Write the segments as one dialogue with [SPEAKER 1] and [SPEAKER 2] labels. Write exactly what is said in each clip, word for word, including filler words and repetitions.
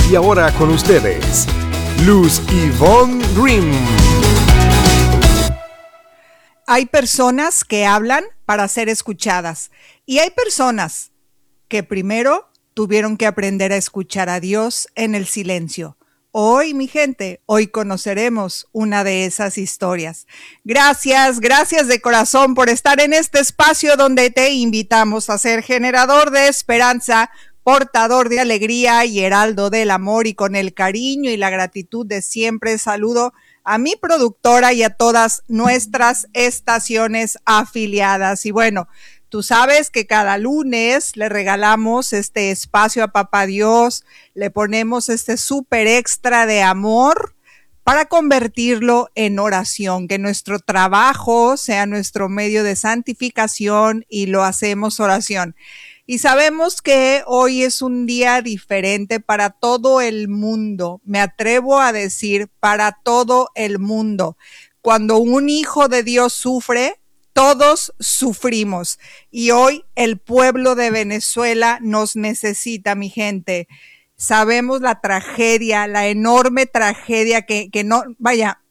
[SPEAKER 1] Y ahora con ustedes, Luz Ivonne Grimm.
[SPEAKER 2] Hay personas que hablan para ser escuchadas y hay personas que primero tuvieron que aprender a escuchar a Dios en el silencio. Hoy, mi gente, hoy conoceremos una de esas historias. Gracias, gracias de corazón por estar en este espacio donde te invitamos a ser generador de esperanza, portador de alegría y heraldo del amor, y con el cariño y la gratitud de siempre saludo a mi productora y a todas nuestras estaciones afiliadas. Y bueno, tú sabes que cada lunes le regalamos este espacio a Papá Dios, le ponemos este súper extra de amor para convertirlo en oración, que nuestro trabajo sea nuestro medio de santificación y lo hacemos oración. Y sabemos que hoy es un día diferente para todo el mundo. Me atrevo a decir para todo el mundo. Cuando un hijo de Dios sufre, todos sufrimos. Y hoy el pueblo de Venezuela nos necesita, mi gente. Sabemos la tragedia, la enorme tragedia que, que no, vaya,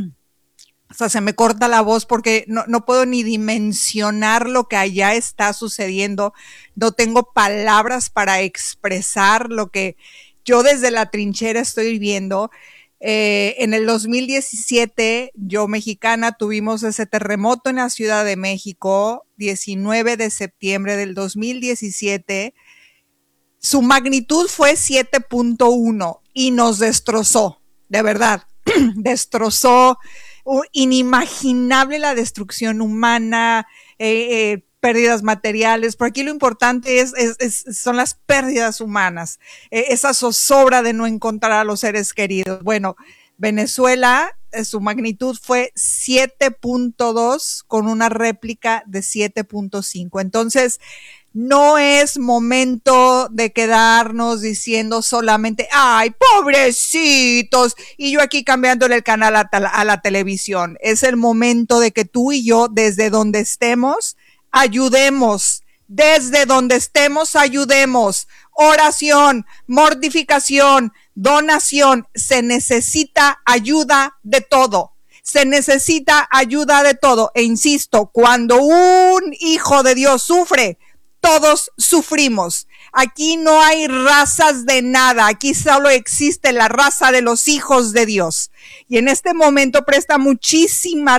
[SPEAKER 2] o sea, se me corta la voz porque no, no puedo ni dimensionar lo que allá está sucediendo. No tengo palabras para expresar lo que yo desde la trinchera estoy viendo. Eh, en el dos mil diecisiete, yo mexicana, tuvimos ese terremoto en la Ciudad de México, diecinueve de septiembre del dos mil diecisiete. Su magnitud fue siete punto uno y nos destrozó, de verdad, destrozó. Inimaginable la destrucción humana, eh, eh, pérdidas materiales. Por aquí lo importante es, es, es son las pérdidas humanas, eh, esa zozobra de no encontrar a los seres queridos. Bueno, Venezuela, eh, su magnitud fue siete punto dos con una réplica de siete punto cinco. Entonces, no es momento de quedarnos diciendo solamente, ay, pobrecitos, y yo aquí cambiándole el canal a, a la televisión. Es el momento de que tú y yo, desde donde estemos, ayudemos. Desde donde estemos, ayudemos. Oración, mortificación, donación. Se necesita ayuda de todo. Se necesita ayuda de todo. E insisto, cuando un hijo de Dios sufre, todos sufrimos. Aquí no hay razas de nada. Aquí solo existe la raza de los hijos de Dios. Y en este momento presta muchísima